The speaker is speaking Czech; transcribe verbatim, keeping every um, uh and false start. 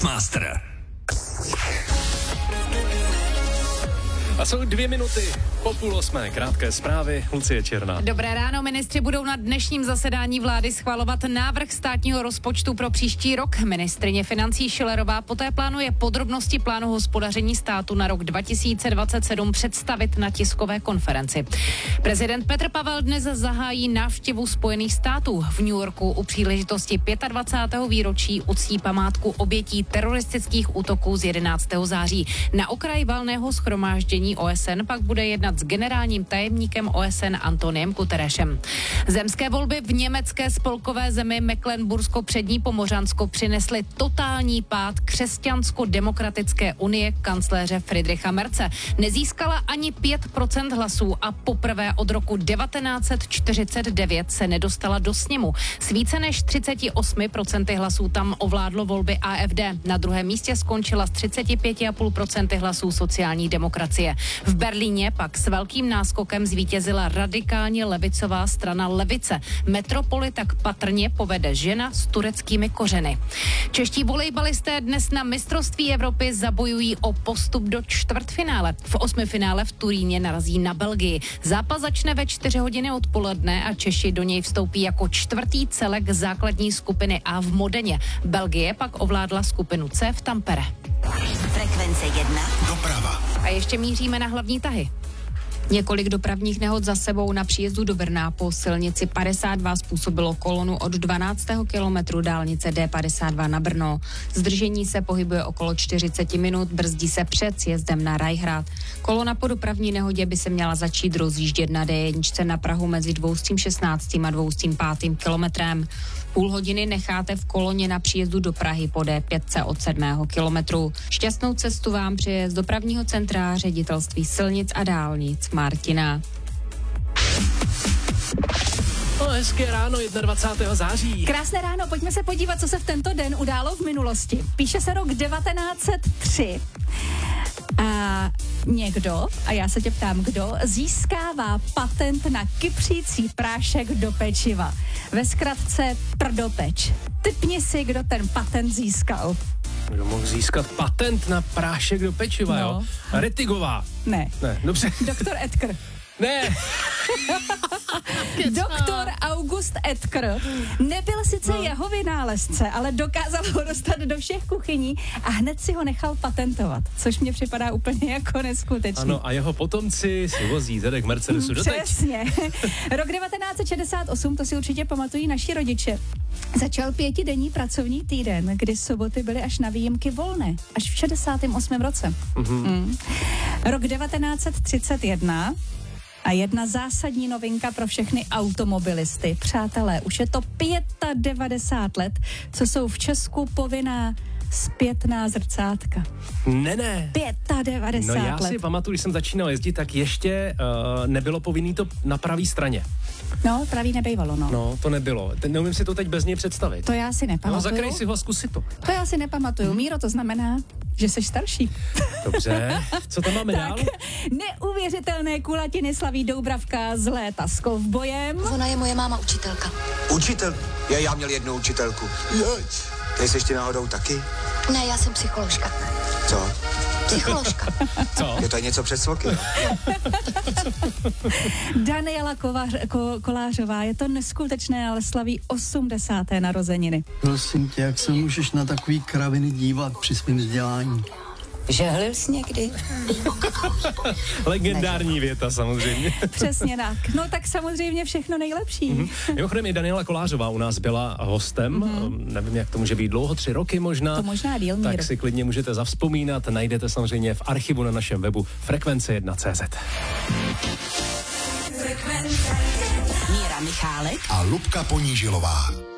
Master. A jsou dvě minuty po půl osmé. Krátké zprávy, Lucie Černá. Dobré ráno, ministři budou na dnešním zasedání vlády schvalovat návrh státního rozpočtu pro příští rok. Ministryně financí Schillerová poté plánuje podrobnosti plánu hospodaření státu na rok dva tisíce dvacet sedm představit na tiskové konferenci. Prezident Petr Pavel dnes zahájí návštěvu Spojených států. V New Yorku u příležitosti dvacátého pátého výročí uctí památku obětí teroristických útoků z jedenáctého září. Na okraji valného shromáždění O S N pak bude jednat s generálním tajemníkem O S N Antoniem Guterresem. Zemské volby v německé spolkové zemi Mecklenbursko-přední Pomořansko přinesly totální pád křesťansko-demokratické unie kancléře Friedricha Merze. Nezískala ani pět procent hlasů a poprvé od roku devatenáct set čtyřicet devět se nedostala do sněmu. S více než třicet osm procent hlasů tam ovládlo volby A F D. Na druhém místě skončila s třicet pět celá pět procenta hlasů sociální demokracie. V Berlíně pak s velkým náskokem zvítězila radikálně levicová strana Levice. Metropoli tak patrně povede žena s tureckými kořeny. Čeští volejbalisté dnes na mistrovství Evropy zabojují o postup do čtvrtfinále. V osmifinále v Turíně narazí na Belgii. Zápas začne ve čtyři hodiny odpoledne a Češi do něj vstoupí jako čtvrtý celek základní skupiny A v Modeně. Belgie pak ovládla skupinu C v Tampere. Frekvence jedna. Doprava. A ještě míříme na hlavní tahy. Několik dopravních nehod za sebou na příjezdu do Brna po silnici padesát dva způsobilo kolonu od dvanáctého kilometru dálnice D padesát dva na Brno. Zdržení se pohybuje okolo čtyřicet minut, brzdí se před sjezdem na Rajhrad. Kolona po dopravní nehodě by se měla začít rozjíždět na D jedna na Prahu mezi dvě stě šestnáct a dvě stě pět kilometrem. Půl hodiny necháte v koloně na příjezdu do Prahy po D pět od sedmého kilometru. Šťastnou cestu vám přeje z dopravního centra Ředitelství silnic a dálnic Martina. No, hezké ráno, dvacátého prvního září. Krásné ráno, pojďme se podívat, co se v tento den událo v minulosti. Píše se rok devatenáct set tři a někdo, a já se tě ptám, kdo, získává patent na kypřící prášek do pečiva. Ve zkratce prdopeč. Tipni si, kdo ten patent získal. Kdo mohl získat patent na prášek do pečiva, no. jo? Retigová. Ne. Ne, dobře. Doktor Edgar. Ne. Doktor August Edgar nebyl sice no. jeho vynálezce, ale dokázal ho dostat do všech kuchyní a hned si ho nechal patentovat, což mně připadá úplně jako neskutečný. Ano, a jeho potomci si vozí zadek Mercedesu doteď. Přesně. Rok devatenáct set šedesát osm, to si určitě pamatují naši rodiče. Začal pětidenní pracovní týden, kdy soboty byly až na výjimky volné. Až v šedesátém osmém roce. Mm-hmm. Mm. Rok devatenáct set třicet jedna. A jedna zásadní novinka pro všechny automobilisty. Přátelé, už je to devadesát pět let, co jsou v Česku povinná zpětná zrcátka. Ne, ne. devadesát pět no já let. si pamatuju, když jsem začínal jezdit, tak ještě uh, nebylo povinný to na pravý straně. No, pravý nebejvalo, no. No, to nebylo. Te, neumím si to teď bez něj představit. To já si nepamatuju. No, zakrej si ho a zkus si to. To já si nepamatuju. Míro, to znamená, že jsi starší. Dobře, co tam máme dál? Tak, neuvěřitelné kulatiny slaví Doubravka z léta s kovbojem. Ona je moje máma učitelka. Učitel? Já, já měl jednu učitelku. Jeď. Ty jsi ještě náhodou taky? Ne, já jsem psycholožka. Co? Psycholožka. Co? Je to něco přes svoky, no? Daniela Kovář, ko, Kolářová, je to neskutečné, ale slaví osmdesáté narozeniny. Prosím tě, jak se můžeš na takový kraviny dívat při svým vzdělání? Žehlil jsi někdy? Legendární věta samozřejmě. Přesně tak. No tak samozřejmě všechno nejlepší. Mm-hmm. Mimochodem i Daniela Kolářová u nás byla hostem, mm-hmm. nevím, jak to může být dlouho, tři roky možná. To možná díl, Tak Míro. si klidně můžete zavzpomínat, najdete samozřejmě v archivu na našem webu frekvence jedna tečka cé zet. Míra Michálek a Lubka Ponížilová.